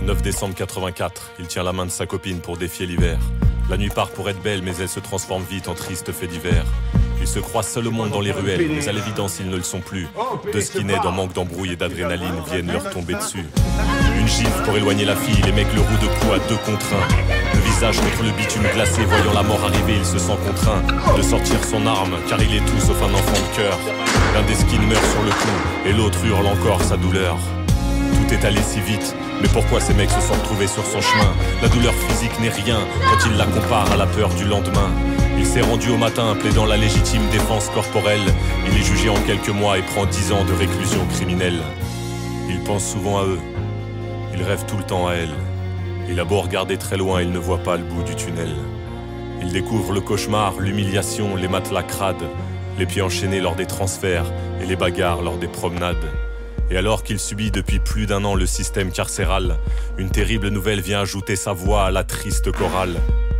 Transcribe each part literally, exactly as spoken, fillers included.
neuf décembre quatre-vingt-quatre, il tient la main de sa copine pour défier l'hiver. La nuit part pour être belle, mais elle se transforme vite en triste fait divers. Ils se croient seul au monde dans les ruelles, mais à l'évidence ils ne le sont plus. Deux skinheads en manque d'embrouille et d'adrénaline viennent leur tomber dessus. Une gifle pour éloigner la fille, les mecs le roue de cou à deux contre un. Le visage contre le bitume glacé, voyant la mort arriver, il se sent contraint de sortir son arme, car il est tout sauf un enfant de cœur. L'un des skins meurt sur le coup, et l'autre hurle encore sa douleur. Tout est allé si vite, mais pourquoi ces mecs se sont retrouvés sur son chemin? La douleur physique n'est rien quand il la compare à la peur du lendemain. Il s'est rendu au matin plaidant la légitime défense corporelle. Il est jugé en quelques mois et prend dix ans de réclusion criminelle. Il pense souvent à eux, il rêve tout le temps à elle. Il a beau regarder très loin, il ne voit pas le bout du tunnel. Il découvre le cauchemar, l'humiliation, les matelas crades, les pieds enchaînés lors des transferts et les bagarres lors des promenades. Et alors qu'il subit depuis plus d'un an le système carcéral, une terrible nouvelle vient ajouter sa voix à la triste chorale.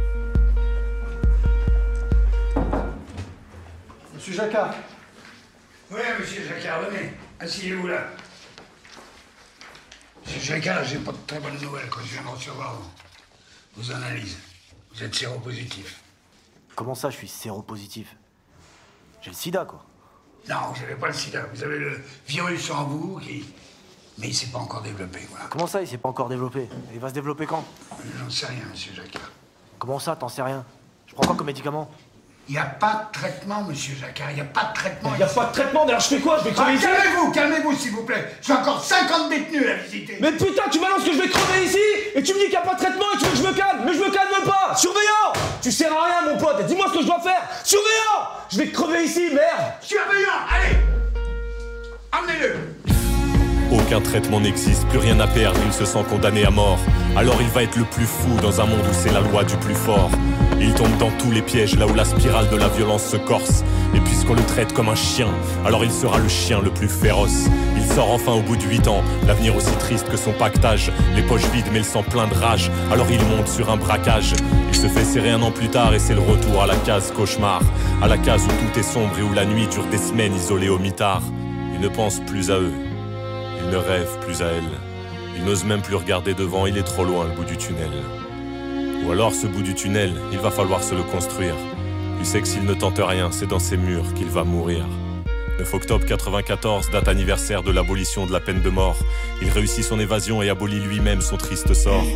Monsieur Jacquard. Oui, monsieur Jacquard, venez. Asseyez-vous là. Monsieur Jacquard, j'ai pas de très bonnes nouvelles quand je viens de recevoir vos, vos analyses. Vous êtes séropositif. Comment ça, je suis séropositif? J'ai le sida, quoi. Non, vous n'avez pas le sida. Vous avez le virus en vous qui... Mais il s'est pas encore développé, voilà. Comment ça, il s'est pas encore développé? Il va se développer quand? J'en sais rien, monsieur Jacquard. Comment ça, t'en sais rien? Je prends quoi comme médicament? Il n'y a pas de traitement, monsieur Jacquard. Il n'y a pas de traitement. Il n'y a pas de traitement, mais alors je fais quoi? Je vais crever Ah, ici? calmez-vous, calmez-vous, s'il vous plaît. J'ai encore cinquante détenus à visiter. Mais putain, tu m'annonces que je vais crever ici? Et tu me dis qu'il n'y a pas de traitement et tu veux que je me calme? Mais je me calme pas! Surveillant! Tu sers à rien, mon pote. Dis-moi ce que je dois faire. Surveillant! Je vais crever ici, merde! Surveillant, allez! Emmenez-le! Aucun traitement n'existe, plus rien à perdre, il se sent condamné à mort. Alors il va être le plus fou dans un monde où c'est la loi du plus fort. Il tombe dans tous les pièges, là où la spirale de la violence se corse. Et puisqu'on le traite comme un chien, alors il sera le chien le plus féroce. Il sort enfin au bout de huit ans, l'avenir aussi triste que son pactage. Les poches vides mais le sang plein de rage, alors il monte sur un braquage. Il se fait serrer un an plus tard et c'est le retour à la case cauchemar. À la case où tout est sombre et où la nuit dure des semaines isolé au mitard. Il ne pense plus à eux, il ne rêve plus à elle. Il n'ose même plus regarder devant, il est trop loin le bout du tunnel. Ou alors ce bout du tunnel, il va falloir se le construire. Il sait que s'il ne tente rien, c'est dans ses murs qu'il va mourir. neuf octobre quatre-vingt-quatorze, date anniversaire de l'abolition de la peine de mort. Il réussit son évasion et abolit lui-même son triste sort.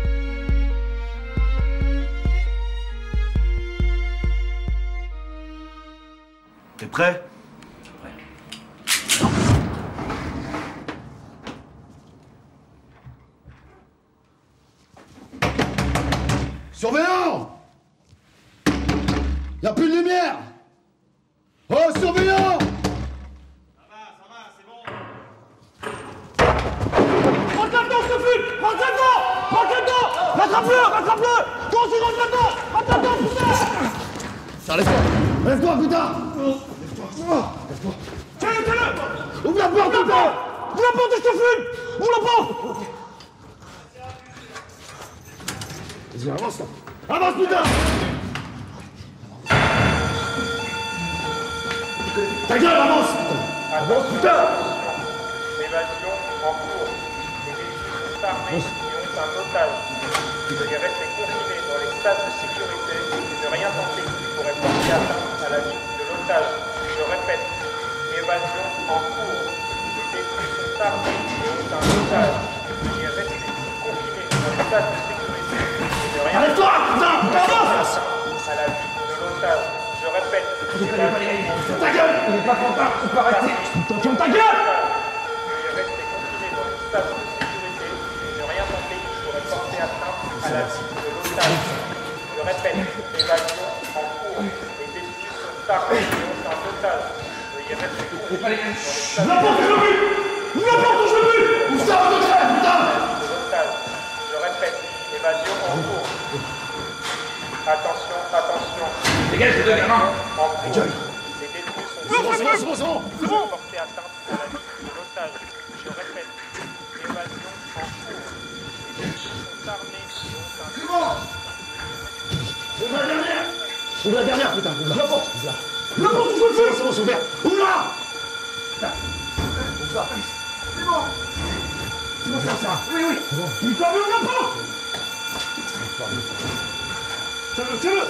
T'es prêt? Surveillant! Y'a plus de lumière! Oh, surveillant! Ça va, ça va, c'est bon. Rentre là-dedans, je te fume! Rentre là-dedans! Rentre là-dedans! Rattrape-le! Rattrape-le! Toi aussi, rentre là-dedans! Rentre là-dedans, putain! Ça, lève-toi! Lève-toi, putain! Lève-toi! Lève-toi! Tiens-le, tiens-le! Ouvre la porte, putain! Ouvre la porte et je te fume! Ouvre la porte! Vas-y, avance, là! Avance, putain! Ta gueule, avance, putain! Avance, putain! Évasion en cours. Les véhicules sont armés et ont un otage. Veuillez rester confinés dans les stades de sécurité et ne rien tenter qui pourrait porter atteinte à la vie de l'otage. Je répète, évasion en cours. Les véhicules sont armés et ont un otage. Veuillez rester confinés dans les stades de sécurité et ne rien Arrête-toi, putain! avance! À la vie de l'otage. Je répète, évasion Ta gueule! Il est pas content, tu peux arrêter! Putain, ferme ta gueule! Veuillez rester confinés dans les stades de sécurité et ne rien tenter qui pourrait porter atteinte à la vie de l'otage. Je répète, évasion en cours. Les détenus sont armés et ont un otage. Veuillez rester confinés dans les stades Ouvre la porte, je le bute! Ouvre la porte ou je le bute! Où ça, on te crève, putain! de l'otage. Je répète, évasion en cours. Attention, attention. Dégage, les deux gamins! En cours. Les détenus sont C'est bon, c'est bon, c'est bon, c'est bon! qui pourraient porter atteinte à la vie de l'otage. Je répète, évasion en cours. Les détenus sont armés et ont un C'est bon! Ouvre la dernière! Ouvre la dernière, putain! Ouvre la porte! Ouvre la La porte ou je le C'est bon, bute! c'est bon, c'est ouvert! Ouvre-la! Putain! Ouvre-la! C'est bon! C'est bon, ça, ça. Oui, oui. Putain, mais on n'a pas. Tiens-le, tiens-le.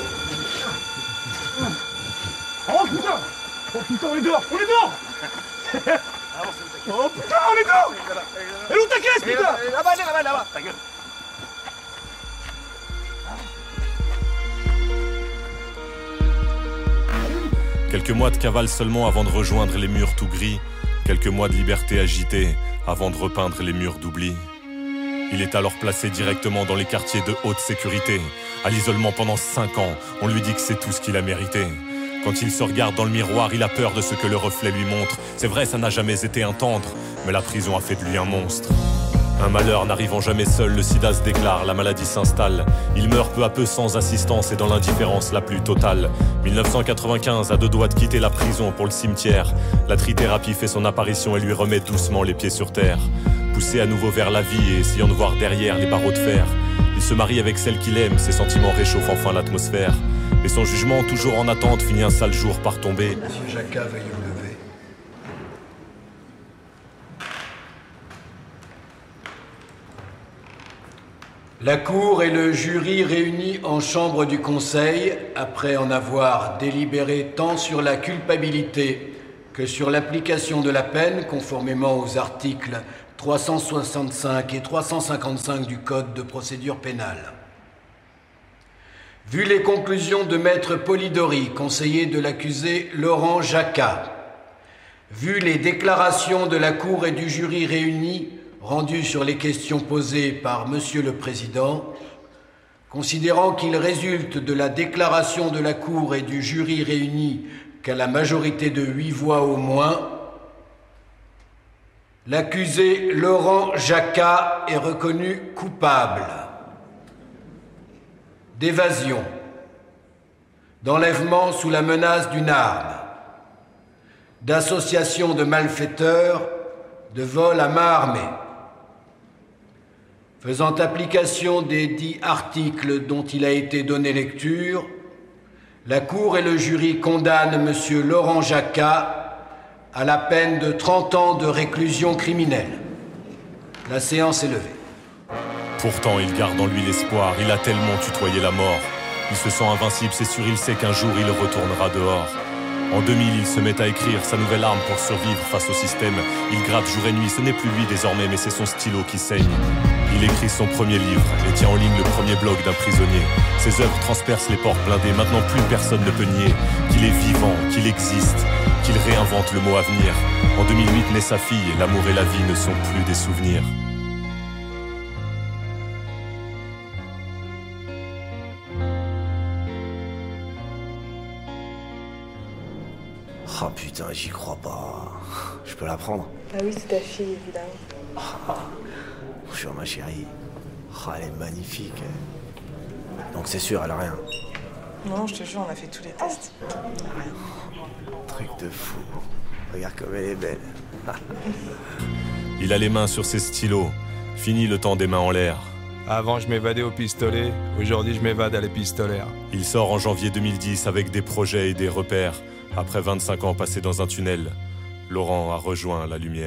Oh putain. Oh putain, on est dehors, on est dehors. Oh putain, on est dehors. Elle est où ta caisse, putain? Là-bas, là-bas, là-bas. Ta gueule. Quelques mois de cavale seulement avant de rejoindre les murs tout gris. Quelques mois de liberté agitée avant de repeindre les murs d'oubli. Il est alors placé directement dans les quartiers de haute sécurité. À l'isolement pendant cinq ans, on lui dit que c'est tout ce qu'il a mérité. Quand il se regarde dans le miroir, il a peur de ce que le reflet lui montre. C'est vrai, ça n'a jamais été un tendre, mais la prison a fait de lui un monstre. Un malheur n'arrivant jamais seul, le sida se déclare, la maladie s'installe. Il meurt peu à peu sans assistance et dans l'indifférence la plus totale. mille neuf cent quatre-vingt-quinze, à deux doigts de quitter la prison pour le cimetière. La trithérapie fait son apparition et lui remet doucement les pieds sur terre. Poussé à nouveau vers la vie et essayant de voir derrière les barreaux de fer. Il se marie avec celle qu'il aime, ses sentiments réchauffent enfin l'atmosphère. Mais son jugement, toujours en attente, finit un sale jour par tomber. Monsieur Jacquat, veuillez vous lever. La Cour et le jury réunis en chambre du Conseil, après en avoir délibéré tant sur la culpabilité que sur l'application de la peine, conformément aux articles trois cent soixante-cinq et trois cent cinquante-cinq du Code de procédure pénale. Vu les conclusions de Maître Polidori, conseiller de l'accusé Laurent Jacquat, vu les déclarations de la Cour et du jury réunis rendues sur les questions posées par Monsieur le Président, considérant qu'il résulte de la déclaration de la Cour et du jury réunis qu'à la majorité de huit voix au moins, l'accusé Laurent Jacquat est reconnu coupable d'évasion, d'enlèvement sous la menace d'une arme, d'association de malfaiteurs, de vol à main armée. Faisant application des dix articles dont il a été donné lecture, la Cour et le jury condamnent Monsieur Laurent Jacquat à la peine de trente ans de réclusion criminelle. La séance est levée. Pourtant, il garde en lui l'espoir, il a tellement tutoyé la mort. Il se sent invincible, c'est sûr, il sait qu'un jour il retournera dehors. En deux mille, il se met à écrire sa nouvelle arme pour survivre face au système. Il gratte jour et nuit, ce n'est plus lui désormais, mais c'est son stylo qui saigne. Il écrit son premier livre et tient en ligne le premier blog d'un prisonnier. Ses œuvres transpercent les portes blindées, maintenant plus personne ne peut nier qu'il est vivant, qu'il existe, qu'il réinvente le mot avenir. En deux mille huit naît sa fille, l'amour et la vie ne sont plus des souvenirs. Oh putain, j'y crois pas. Je peux la prendre? Ah oui, c'est ta fille, évidemment. Oh, bonjour ma chérie. Oh, elle est magnifique. Donc c'est sûr, elle a rien. Non, je te jure, on a fait tous les tests. Rien. Truc de fou. Regarde comme elle est belle. Il a les mains sur ses stylos. Fini le temps des mains en l'air. Avant, je m'évadais au pistolet. Aujourd'hui, je m'évade à l'épistolaire. Il sort en janvier deux mille dix avec des projets et des repères. Après vingt-cinq ans passés dans un tunnel, Laurent a rejoint la lumière.